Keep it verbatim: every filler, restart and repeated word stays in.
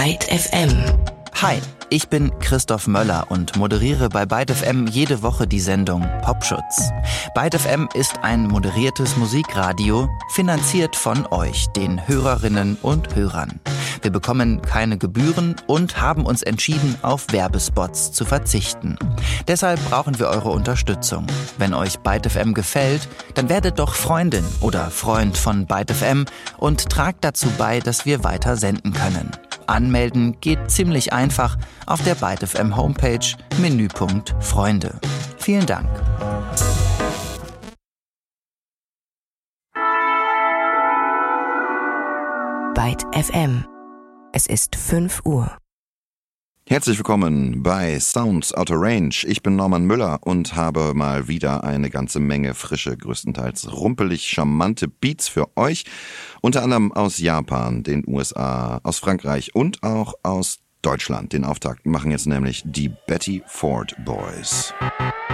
Byte F M. Hi, ich bin Christoph Möller und moderiere bei Byte F M jede Woche die Sendung Popschutz. Byte F M ist ein moderiertes Musikradio, finanziert von euch, den Hörerinnen und Hörern. Wir bekommen keine Gebühren und haben uns entschieden, auf Werbespots zu verzichten. Deshalb brauchen wir eure Unterstützung. Wenn euch Byte F M gefällt, dann werdet doch Freundin oder Freund von Byte F M und tragt dazu bei, dass wir weiter senden können. Anmelden geht ziemlich einfach auf der Byte F M Homepage, Menüpunkt Freunde. Vielen Dank. Byte F M. Es ist fünf Uhr. Herzlich willkommen bei Sounds Out of Range. Ich bin Norman Müller und habe mal wieder eine ganze Menge frische, größtenteils rumpelig charmante Beats für euch. Unter anderem aus Japan, den U S A, aus Frankreich und auch aus Deutschland. Den Auftakt machen jetzt nämlich die Betty Ford Boys.